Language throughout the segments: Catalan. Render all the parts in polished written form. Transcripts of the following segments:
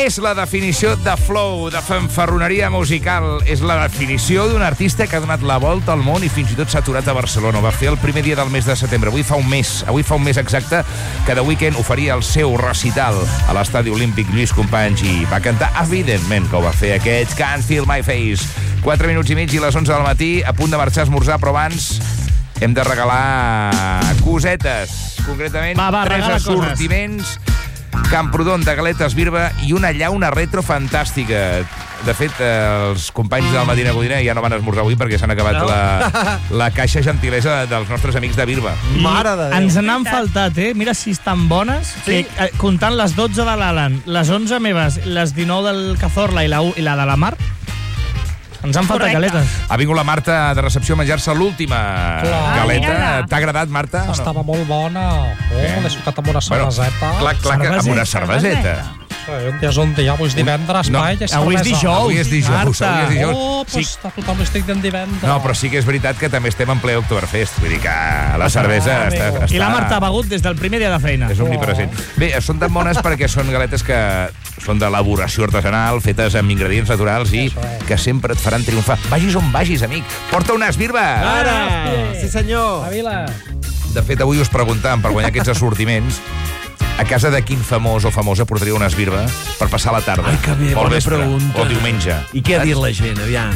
És la definició de flow, de fanfarroneria musical. És la definició d'un artista que ha donat la volta al món i fins i tot s'ha aturat a Barcelona. Ho va fer el primer dia del mes de setembre. Avui fa un mes exacte que The Weeknd oferia el seu recital a l'Estadi Olímpic Lluís Companys i va cantar, evidentment, que ho va fer aquest Can't Feel My Face. 4 minuts i mig i les 11 del matí, a punt de marxar a esmorzar, però abans hem de regalar cosetes. Concretament, 3 assortiments Camprodon de galetes Birba i una llauna retro fantàstica. De fet, els companys del Matina Codina ja no van esmorzar avui perquè s'han acabat la caixa gentilesa dels nostres amics de Birba. Mare de Déu. Ens n'han faltat, Mira si estan bones. Sí. Que, comptant les 12 de l'Alan, les 11 meves, les 19 del Cazorla i la de la Mar, ens han faltat galetes. Ha vingut la Marta de recepció a menjar-se l'última galeta. T'ha agradat, Marta? Estava molt bona. L'he sucat amb una cerveseta. Clar, amb una cerveseta. Un dia és un dia, avui és divendres, avui és dijous. Avui és dijous. Doncs a tothom estic dient divendres. No, però sí que és veritat que també estem en ple Oktoberfest. Vull dir que la cervesa està... I la Marta ha begut des del primer dia de feina. És omnipresent. Bé, són tan bones perquè són galetes que són d'elaboració artesanal, fetes amb ingredients naturals i que sempre et faran triomfar. Vagis on vagis, amic. Porta unes Birba! Ara! Sí, senyor. A Vila. De fet, avui us preguntàvem, per guanyar aquests assortiments, a casa de quin famós o famosa portaria unes Birba per passar la tarda? Ai, que bé, bona vespre, pregunta. o diumenge. I què ha dit la gent, aviam?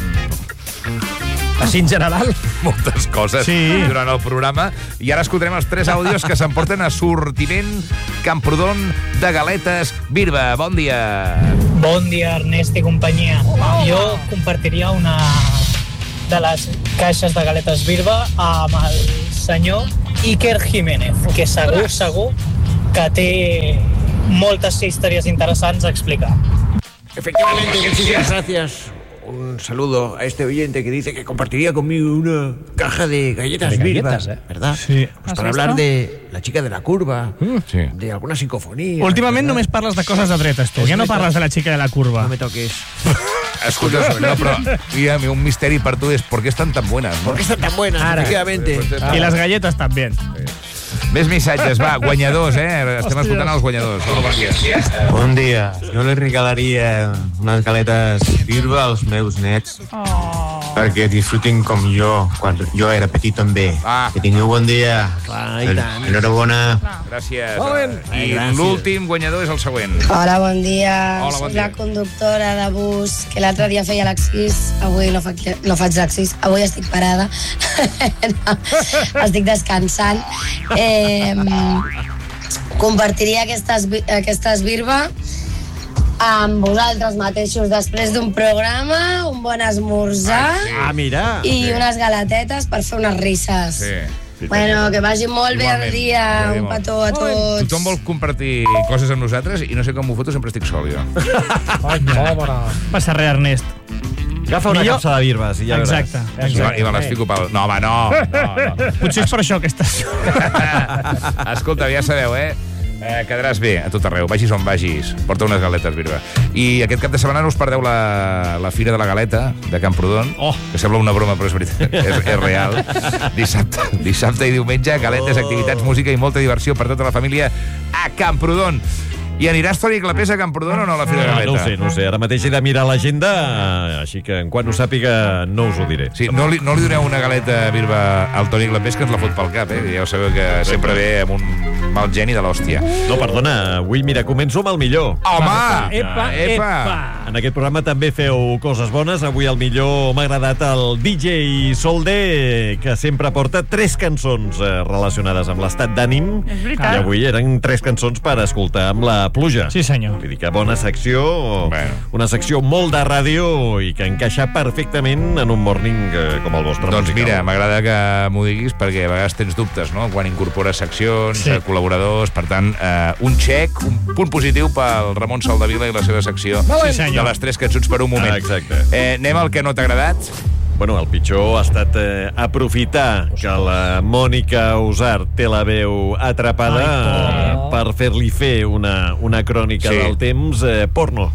Així en general. Moltes coses durant el programa. I ara escoltarem els 3 àudios que s'emporten assortiment Camprodon de galetes Birba. Bon dia. Bon dia, Ernest i companyia. Jo compartiria una de les caixes de galetes Birba amb el senyor Iker Jiménez, que segur que té moltes històries interessants a explicar. Efectivamente, muchísimas gracias. Un saludo a este oyente que dice que compartiría conmigo una caja de galletas Birba, ¿verdad? Sí. Pues para hablar de la chica de la curva, de alguna psicofonía. Últimament només parles de coses de dretes, tu. Ja no parles de la xica de la curva. No me toques. Escolta, no, però un misteri per tu és ¿por qué están tan buenas? ¿Por qué están tan buenas? Efectivamente. I les galletes també. Més missatges, va, guanyadors, Estem escoltant els guanyadors. Bon dia. Jo li regalaria unes galetes Birba als meus nets perquè disfrutin com jo, quan jo era petit també. Que tingueu bon dia. Enhorabona. Gràcies. I l'últim guanyador és el següent. Hola, bon dia. Hola, bon Soc la conductora de bus que l'altre dia feia l'accés. Avui no faig l'accés. Avui estic parada. Estic descansant. Compartiria aquestes Birba amb vosaltres mateixos després d'un programa, un bon esmorzar mira. I unes galetetes per fer unes risses. Bueno, que vagi molt bé el dia. Un petó a tots. Tothom vol compartir coses amb nosaltres i no sé com ho foto, sempre estic sol, jo. Ai, pobra. Passa res, Ernest. Agafa una capsa de Birbes i ja veuràs. Exacte. I me les fico pel... No, home, no. Potser és per això que estàs... Escolta, ja sabeu, quedaràs bé a tot arreu, vagis on vagis. Porta unes galetes, Birba. I aquest cap de setmana no us perdeu la Fira de la Galeta de Camprodon, que sembla una broma, però és veritat, és real. Dissabte i diumenge, galetes, activitats, música i molta diversió per tota la família a Camprodon. I aniràs, Toni Clapés, a Camprodon o no a la Fira de la Galeta? No ho sé. Ara mateix he de mirar l'agenda, així que en quan ho sàpiga no us ho diré. Sí, no li doneu una galeta Birba al Toni Clapés, que ens la fot pel cap, Ja ho sabeu que sempre ve amb un mal geni de l'hòstia. No, perdona, avui, mira, començo amb el millor. Home! Epa! En aquest programa també feu coses bones. Avui el millor m'ha agradat el DJ Solde, que sempre porta 3 cançons relacionades amb l'estat d'ànim. És veritat. I avui eren 3 cançons per escoltar amb la pluja. Sí, senyor. Vull dir que bona secció, una secció molt de ràdio i que encaixa perfectament en un morning com el vostre. Doncs mira, m'agrada que m'ho diguis perquè a vegades tens dubtes, no?, quan incorpores seccions, col·laboradors, per tant, un xec, un punt positiu pel Ramon Soldevila i la seva secció de les 3 cançons per un moment. Exacte. Anem al que no t'ha agradat? Bueno, el pitjor ha estat aprofitar que la Mònica Usart té la veu atrapada per fer-li fer una crònica del temps porno.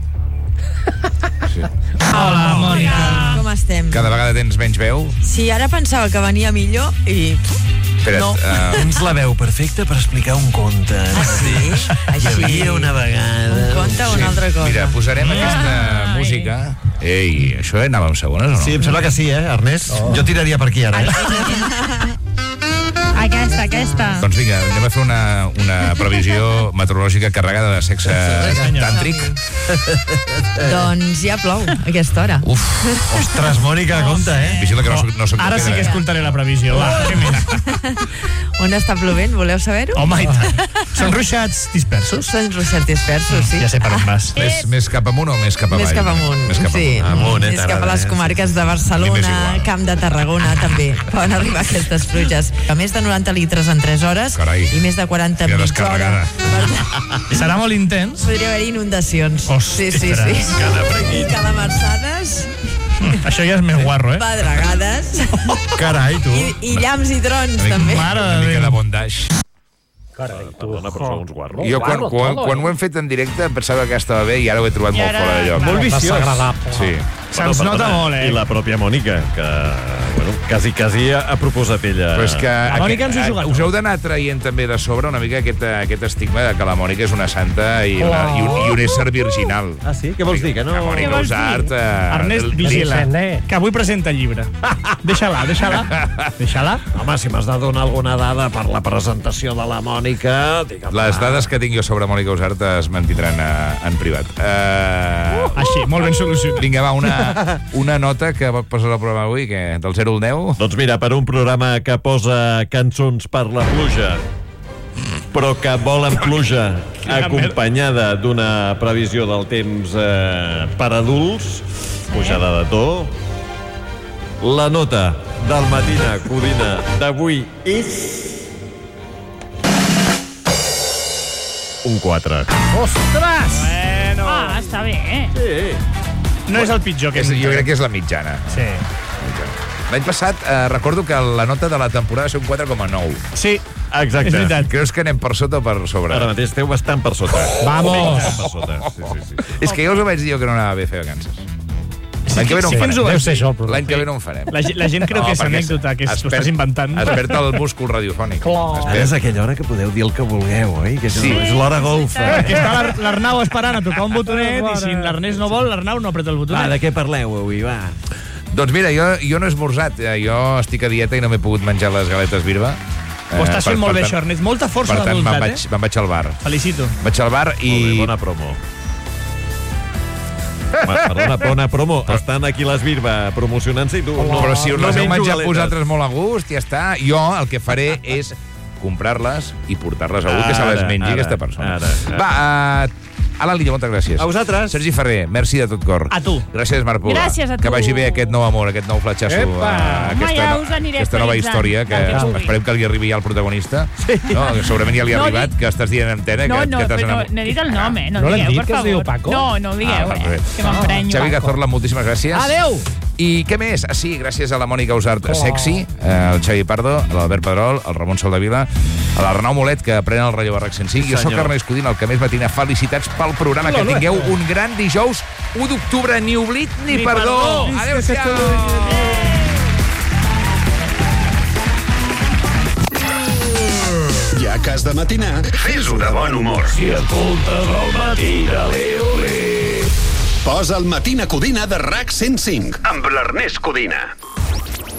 Hola, Mònica. Com estem? Cada vegada tens menys veu? Sí, ara pensava que venia millor i... Espera't, no. Tens la veu perfecta per explicar un conte. Ah, sí? Hi havia una vegada... Un conte, un altre altra cosa. Mira, posarem aquesta música. Ei, això anàvem segones o no? Sí, em sembla que sí, Ernest? Jo tiraria per aquí, ara. Aquesta. Doncs vinga, anem a fer una previsió meteorològica carregada de sexe tàntric. Doncs ja plou, a aquesta hora. Ostres, Mònica, compte, Vigila que no soc Ara sí que escoltaré la previsió, va. Què més? On està plovent? Voleu saber-ho? Home, i tant. Són ruixats dispersos? Són ruixats dispersos, sí. Ja sé per on vas. Més cap amunt o més cap avall? Més cap amunt, sí. Més cap a les comarques de Barcelona, Camp de Tarragona, també. Poden arribar aquestes pluges. A més de 90 litres en 3 hores i més de 40 en mitja hora. Serà molt intens. Podria haver inundacions. Ostres. Sí. Calamarsades. Això ja és més guarro, Pedregades. Carai, tu. I llamps i trons, també. Una mica de bondage. Carai, perdona, però són uns guarros. Jo quan ho hem fet en directe em pensava que estava bé i ara ho he trobat molt fora de lloc. Molt viciós. Sí. Se'ns nota molt, I la pròpia Mònica, que, bueno, quasi ha proposat ella... Però és que la Mònica ens ho juga. us heu d'anar traient també de sobre una mica aquest estigma de que la Mònica és una santa i un ésser virginal. Ah, sí? Què vols dir? Que no... La Mònica Usart... Ernest, vigila, que avui presenta el llibre. Deixa-la. Home, si m'has de donar alguna dada per la presentació de la Mònica... Les dades que tinc jo sobre Mònica Usart es mantindran en privat. Així, molt ben solucionat. Vinga, va, una nota que va posar el programa avui, que del 0 al 10... Doncs mira, per un programa que posa cançons per la pluja, però que volen pluja acompanyada d'una previsió del temps per adults, pujada de to, la nota del Matina Codina d'avui és... un 4. Ostres! Bueno. Està bé, Sí. No és el pitjor que jo crec que és la mitjana. Sí. L'any passat recordo que la nota de la temporada va ser un 4,9. Sí, exacte. És veritat. Creus que anem per sota o per sobre? Ara mateix esteu bastant per sota. Vamos! Per sota. Sí. És que jo us ho vaig dir jo que no anava bé fer vacances. L'any que ve no en farem. Deu ser això el problema. L'any que ve no en farem. La gent creu que és anècdota, que t'ho estàs inventant. Es perd el múscul radiofònic. Ara és aquella hora que podeu dir el que vulgueu, oi? Que Sí. és l'hora golfa. Que està l'Arnau esperant a tocar un botonet i si l'Ernest no vol, l'Arnau no apreta el Va, botonet. de què parleu avui, va? Doncs mira, jo no he esmorzat. Jo estic a dieta i no m'he pogut menjar les galetes Birba. Ho estàs fent molt bé, això, Ernest. Molta força per de tant, voluntat, me'n vaig al bar. Felicito. Vaig al bar i... Molt bé, bona promo. Perdona, bona promo. Estan aquí les Birba promocionant-se i tu... No, però si us les heu menjo menjat galetes. vosaltres molt a gust, ja està. Jo el que faré és comprar-les i portar-les a algú que se les mengi aquesta persona. Va, Alan Lillo, moltes gràcies. A vosaltres. Sergi Ferrer, merci de tot cor. A tu. Gràcies, Marc Pula. Gràcies a tu. Que vagi bé aquest nou amor, aquest nou fletxasso. Ja us aniré Aquesta nova història, que esperem que li arribi ja al protagonista. No, que segurament ja li ha arribat, que estàs dient en antena que t'has enamorat. No he dit el nom, No l'hem dit, que es diu Paco? No ho digueu, que m'emprenyo. Xavi Cazorla, moltíssimes gràcies. Adéu! I què més? Ah, sí, gràcies a la Mònica Usart Sexy, al Xavi Pardo, a l'Albert Pedrol, al Ramon Soldavila, a l'Arnau Molet, que pren el relleu a RAC 105. Jo sóc Ernest Codina, el que més matina. Felicitats pel programa, que tingueu un gran dijous 1 d'octubre. Ni oblit ni perdó. Adéu-siau. Ja que has de matinar, fes-ho de bon humor. Si escoltes el matí de l'Eolé. Posa el Matina Codina de RAC 105 amb l'Ernest Codina.